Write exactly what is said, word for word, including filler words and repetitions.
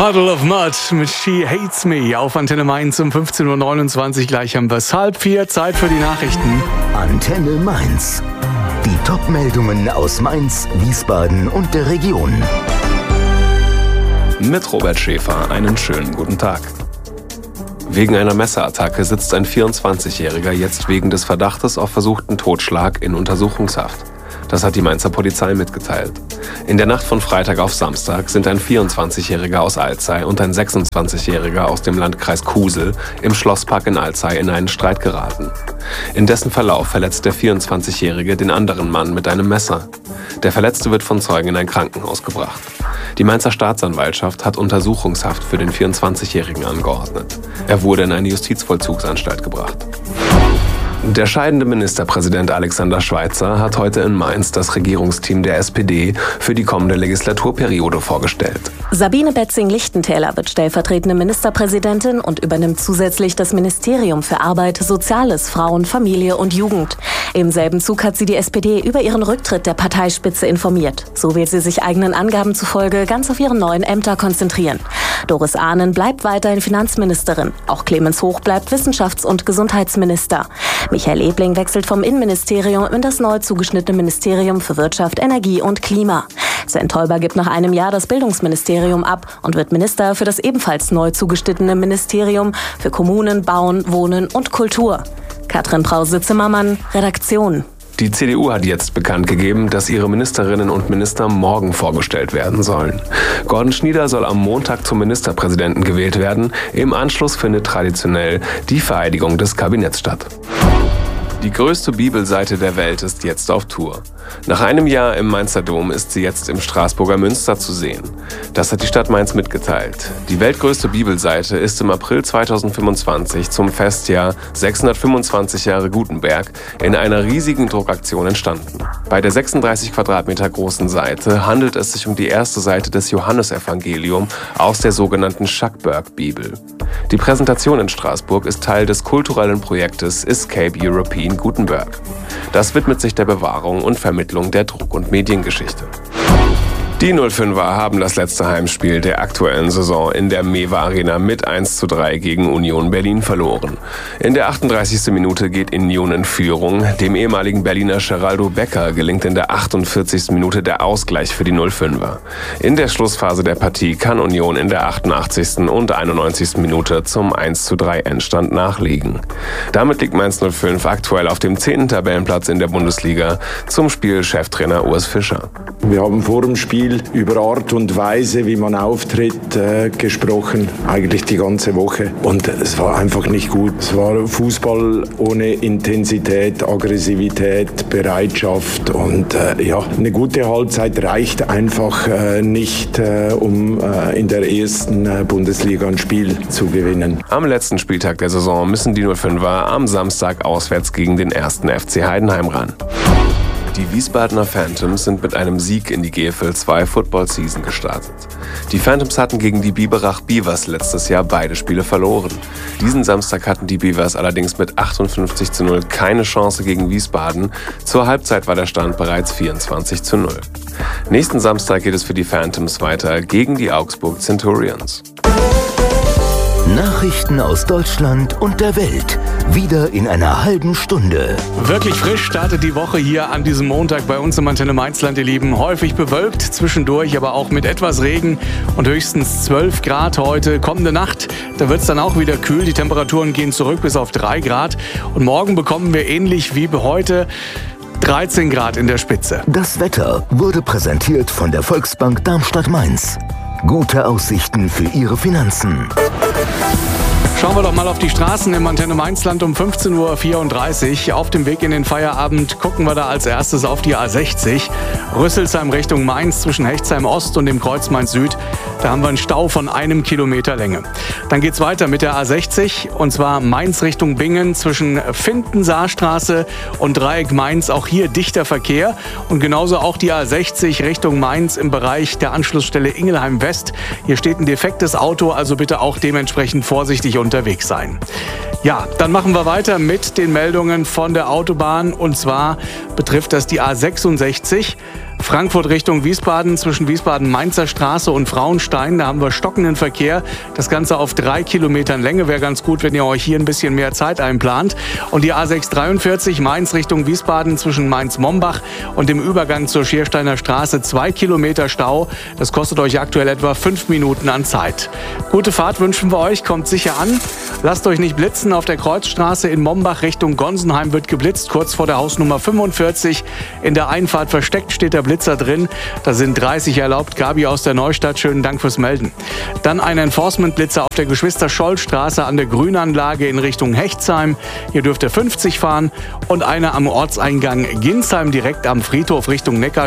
Puddle of Mud mit She Hates Me auf Antenne Mainz um fünfzehn Uhr neunundzwanzig. Gleich haben wir es halb vier. Zeit für die Nachrichten. Antenne Mainz. Die Top-Meldungen aus Mainz, Wiesbaden und der Region. Mit Robert Schäfer einen schönen guten Tag. Wegen einer Messerattacke sitzt ein vierundzwanzigjähriger jetzt wegen des Verdachtes auf versuchten Totschlag in Untersuchungshaft. Das hat die Mainzer Polizei mitgeteilt. In der Nacht von Freitag auf Samstag sind ein vierundzwanzigjähriger aus Alzey und ein sechsundzwanzigjähriger aus dem Landkreis Kusel im Schlosspark in Alzey in einen Streit geraten. In dessen Verlauf verletzt der vierundzwanzigjährige den anderen Mann mit einem Messer. Der Verletzte wird von Zeugen in ein Krankenhaus gebracht. Die Mainzer Staatsanwaltschaft hat Untersuchungshaft für den vierundzwanzigjährigen angeordnet. Er wurde in eine Justizvollzugsanstalt gebracht. Der scheidende Ministerpräsident Alexander Schweitzer hat heute in Mainz das Regierungsteam der S P D für die kommende Legislaturperiode vorgestellt. Sabine Betzing-Lichtentäler wird stellvertretende Ministerpräsidentin und übernimmt zusätzlich das Ministerium für Arbeit, Soziales, Frauen, Familie und Jugend. Im selben Zug hat sie die S P D über ihren Rücktritt der Parteispitze informiert. So will sie sich eigenen Angaben zufolge ganz auf ihre neuen Ämter konzentrieren. Doris Ahnen bleibt weiterhin Finanzministerin. Auch Clemens Hoch bleibt Wissenschafts- und Gesundheitsminister. Michael Ebling wechselt vom Innenministerium in das neu zugeschnittene Ministerium für Wirtschaft, Energie und Klima. Sven Teuber gibt nach einem Jahr das Bildungsministerium ab und wird Minister für das ebenfalls neu zugeschnittene Ministerium für Kommunen, Bauen, Wohnen und Kultur. Katrin Brause-Zimmermann, Redaktion. Die C D U hat jetzt bekannt gegeben, dass ihre Ministerinnen und Minister morgen vorgestellt werden sollen. Gordon Schnieder soll am Montag zum Ministerpräsidenten gewählt werden. Im Anschluss findet traditionell die Vereidigung des Kabinetts statt. Die größte Bibelseite der Welt ist jetzt auf Tour. Nach einem Jahr im Mainzer Dom ist sie jetzt im Straßburger Münster zu sehen. Das hat die Stadt Mainz mitgeteilt. Die weltgrößte Bibelseite ist im April zweitausendfünfundzwanzig zum Festjahr sechshundertfünfundzwanzig Jahre Gutenberg in einer riesigen Druckaktion entstanden. Bei der sechsunddreißig Quadratmeter großen Seite handelt es sich um die erste Seite des Johannesevangelium aus der sogenannten Schackburg-Bibel. Die Präsentation in Straßburg ist Teil des kulturellen Projektes Escape European Gutenberg. Das widmet sich der Bewahrung und Vermittlung der Druck- und Mediengeschichte. Die null fünfer haben das letzte Heimspiel der aktuellen Saison in der Mewa Arena mit eins zu drei gegen Union Berlin verloren. In der achtunddreißigsten Minute geht Union in Führung. Dem ehemaligen Berliner Geraldo Becker gelingt in der achtundvierzigsten Minute der Ausgleich für die null fünfer. In der Schlussphase der Partie kann Union in der achtundachtzigsten und einundneunzigsten Minute zum eins zu drei Endstand nachlegen. Damit liegt Mainz null fünf aktuell auf dem zehnten Tabellenplatz in der Bundesliga. Zum Spiel Cheftrainer Urs Fischer. Wir haben vor dem Spiel über Art und Weise, wie man auftritt, äh, gesprochen, eigentlich die ganze Woche. Und es war einfach nicht gut. Es war Fußball ohne Intensität, Aggressivität, Bereitschaft. Und äh, ja, eine gute Halbzeit reicht einfach äh, nicht, äh, um äh, in der ersten äh, Bundesliga ein Spiel zu gewinnen. Am letzten Spieltag der Saison müssen die null fünfer am Samstag auswärts gegen den ersten F C Heidenheim ran. Die Wiesbadener Phantoms sind mit einem Sieg in die G F L zwei Football Season gestartet. Die Phantoms hatten gegen die Biberach Beavers letztes Jahr beide Spiele verloren. Diesen Samstag hatten die Beavers allerdings mit achtundfünfzig zu null keine Chance gegen Wiesbaden. Zur Halbzeit war der Stand bereits vierundzwanzig zu null. Nächsten Samstag geht es für die Phantoms weiter gegen die Augsburg Centurions. Nachrichten aus Deutschland und der Welt. Wieder in einer halben Stunde. Wirklich frisch startet die Woche hier an diesem Montag bei uns im Antenne Mainzland, ihr Lieben. Häufig bewölkt, zwischendurch aber auch mit etwas Regen und höchstens zwölf Grad heute. Kommende Nacht, da wird es dann auch wieder kühl. Die Temperaturen gehen zurück bis auf drei Grad. Und morgen bekommen wir ähnlich wie heute dreizehn Grad in der Spitze. Das Wetter wurde präsentiert von der Volksbank Darmstadt-Mainz. Gute Aussichten für Ihre Finanzen. Schauen wir doch mal auf die Straßen im Antenne Mainzland um fünfzehn Uhr vierunddreißig. Auf dem Weg in den Feierabend gucken wir da als erstes auf die A sechzig. Rüsselsheim Richtung Mainz zwischen Hechtsheim Ost und dem Kreuz Mainz Süd. Da haben wir einen Stau von einem Kilometer Länge. Dann geht's weiter mit der A sechzig und zwar Mainz Richtung Bingen zwischen Findensaarstraße und Dreieck Mainz. Auch hier dichter Verkehr und genauso auch die A sechzig Richtung Mainz im Bereich der Anschlussstelle Ingelheim West. Hier steht ein defektes Auto, also bitte auch dementsprechend vorsichtig unterwegs sein. Ja, dann machen wir weiter mit den Meldungen von der Autobahn und zwar betrifft das die A sechsundsechzig. Frankfurt Richtung Wiesbaden zwischen Wiesbaden-Mainzer Straße und Frauenstein. Da haben wir stockenden Verkehr. Das Ganze auf drei Kilometern Länge. Wäre ganz gut, wenn ihr euch hier ein bisschen mehr Zeit einplant. Und die A sechs dreiundvierzig Mainz Richtung Wiesbaden zwischen Mainz-Mombach und dem Übergang zur Schiersteiner Straße. Zwei Kilometer Stau. Das kostet euch aktuell etwa fünf Minuten an Zeit. Gute Fahrt wünschen wir euch. Kommt sicher an. Lasst euch nicht blitzen. Auf der Kreuzstraße in Mombach Richtung Gonsenheim wird geblitzt. Kurz vor der Hausnummer fünfundvierzig. In der Einfahrt versteckt steht der Blitzer drin. Da sind dreißig erlaubt. Gabi aus der Neustadt, schönen Dank fürs Melden. Dann ein Enforcement-Blitzer auf der Geschwister-Scholl-Straße an der Grünanlage in Richtung Hechtsheim. Hier dürft ihr fünfzig fahren. Und einer am Ortseingang Ginsheim direkt am Friedhof Richtung Neckar.